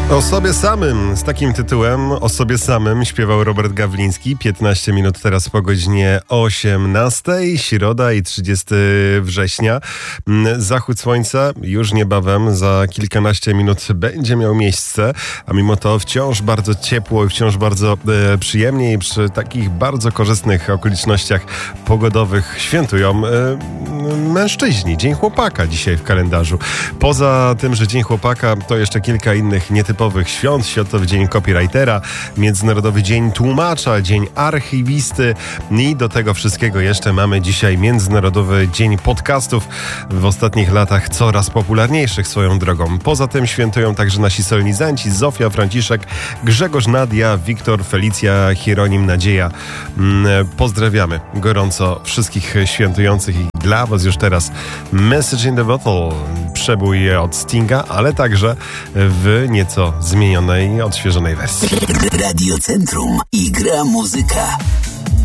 O sobie samym, z takim tytułem, o sobie samym śpiewał Robert Gawliński. 15 minut teraz po godzinie 18, środa i 30 września. Zachód słońca już niebawem, za kilkanaście minut będzie miał miejsce, a mimo to wciąż bardzo ciepło i wciąż bardzo przyjemnie i przy takich bardzo korzystnych okolicznościach pogodowych świętują mężczyźni. Dzień Chłopaka dzisiaj w kalendarzu. Poza tym, że Dzień Chłopaka, to jeszcze kilka innych nietypowych świąt. Światowy Dzień Copywritera, Międzynarodowy Dzień Tłumacza, Dzień Archiwisty i do tego wszystkiego jeszcze mamy dzisiaj Międzynarodowy Dzień Podcastów, w ostatnich latach coraz popularniejszych swoją drogą. Poza tym świętują także nasi solenizanci: Zofia, Franciszek, Grzegorz, Nadia, Wiktor, Felicja, Hieronim, Nadzieja. Pozdrawiamy gorąco wszystkich świętujących i dla was już teraz Message in the Bottle, przebój od Stinga, ale także w nieco zmienionej, odświeżonej wersji. Radio Centrum i gra muzyka.